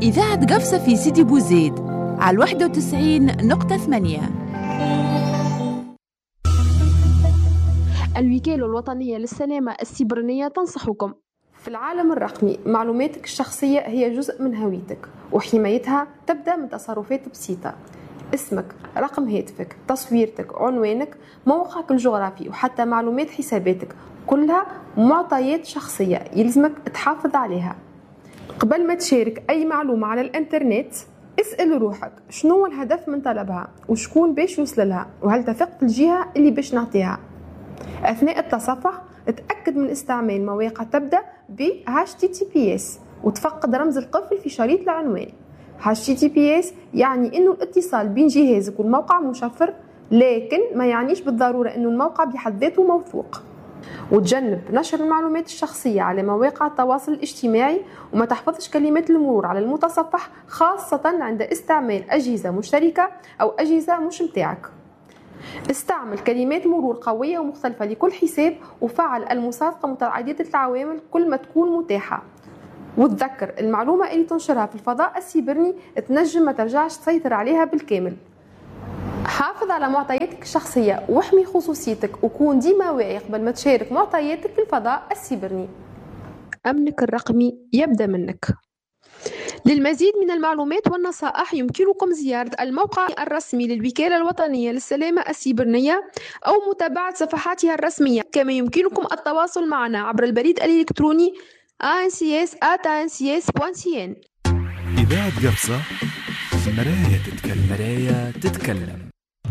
إذاعة قفصة في سيدي بوزيد على 91.8. الوكالة الوطنية للسلامة السيبرانية تنصحكم: في العالم الرقمي معلوماتك الشخصية هي جزء من هويتك، وحمايتها تبدأ من تصرفات بسيطة: اسمك، رقم هاتفك، تصويرتك، عنوانك، موقعك الجغرافي، وحتى معلومات حساباتك، كلها معطيات شخصية يلزمك تحافظ عليها. قبل ما تشارك أي معلومة على الإنترنت اسأل روحك شنو هو الهدف من طلبها، وشكون باش يوصلها، وهل تثق في الجهة اللي باش نعطيها. أثناء التصفح اتأكد من استعمال مواقع تبدأ ب HTTPS وتفقد رمز القفل في شريط العنوان. HTTPS يعني إنه الاتصال بين جهازك والموقع مشفر، لكن ما يعنيش بالضرورة إنه الموقع بحد ذاته موثوق. وتجنب نشر المعلومات الشخصية على مواقع التواصل الاجتماعي، وما تحفظش كلمات المرور على المتصفح، خاصة عند استعمال أجهزة مشتركة أو أجهزة مش متاعك. استعمل كلمات مرور قوية ومختلفة لكل حساب، وفعل المصادقة متعددة العوامل كل ما تكون متاحة. وتذكر المعلومة اللي تنشرها في الفضاء السيبرني تنجم ما ترجعش تسيطر عليها بالكامل. حافظ على معطياتك الشخصية واحمي خصوصيتك، وكون ديما واعي قبل ما تشارك معطياتك في الفضاء السيبرني. أمنك الرقمي يبدأ منك. للمزيد من المعلومات والنصائح يمكنكم زيارة الموقع الرسمي للوكالة الوطنية للسلامة السيبرانية أو متابعة صفحاتها الرسمية، كما يمكنكم التواصل معنا عبر البريد الإلكتروني ancs@ancs.cn. إذاعة قفصة، مراية تتكلم.